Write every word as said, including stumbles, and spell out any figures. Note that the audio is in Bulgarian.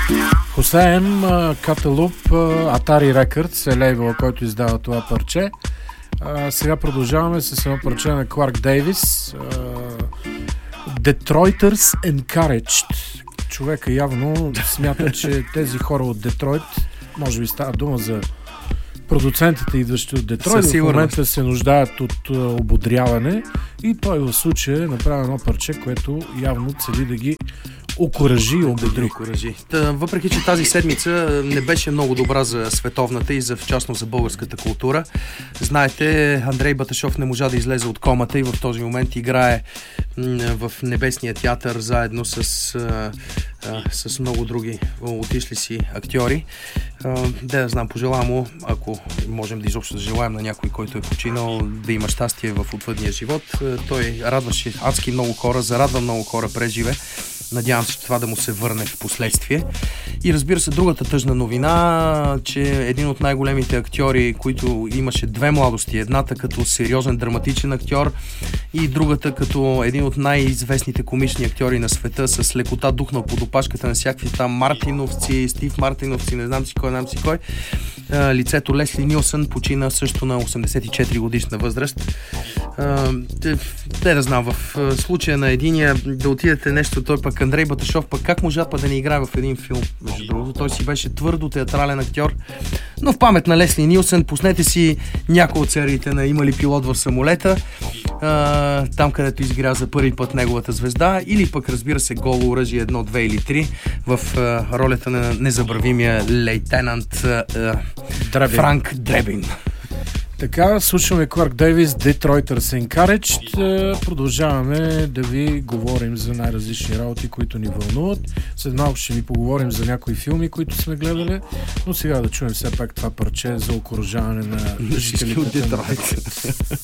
Хосеем, Каталуп, Atari Records е лейбъл, който издава това парче. А, сега продължаваме с едно парче на Кларк Дейвис. Detroiters Encouraged. Човека явно смята, че тези хора от Детройт, може би става дума за продуцентите, идващи от Детройт, в момента се нуждаят от ободряване и той в случая направи едно парче, което явно цели да ги окуражи и ободри. Та, въпреки че тази седмица не беше много добра за световната и за, в частност за българската култура. Знаете, Андрей Баташов не можа да излезе от комата и в този момент играе в Небесния театър заедно с, а, а, с много други отишли си актьори. А, да, знам, пожелавам му, ако можем да изобщо да желаем на някой, който е починал, да има щастие в отвъдния живот. Той радваше адски много хора, зарадва много хора през живе. Надявам се, че това да му се върне в последствие. И разбира се, другата тъжна новина, че един от най-големите актьори, които имаше две младости, едната като сериозен драматичен актьор и другата като един от най-известните комични актьори на света, с лекота духнал под опашката на всякакви там Мартиновци, Стив Мартиновци, не знам си кой, не знам си кой. Лицето Лесли Нилсън почина също на осемдесет и четири годишна възраст. Те да знам, в случая на единия да отидете нещо, той пък Андрей Баташов, пък как можа па да не играе в един филм, между другото. Той си беше твърдо театрален актьор, но в памет на Лесли Нилсън пуснете си някои от сериите на Има ли пилот в самолета, а, там където изгря за първи път неговата звезда, или пък разбира се Голо оръжие едно, две или три в а, ролята на незабравимия лейтенант а, Дребин. Франк Дребин. Така, слушаме Кларк Дейвис, Detroiters Encouraged. Продължаваме да ви говорим за най-различни работи, които ни вълнуват. След малко ще ви поговорим за някои филми, които сме гледали, но сега да чуем все пак това парче за окуражаване на жителите на Детройт.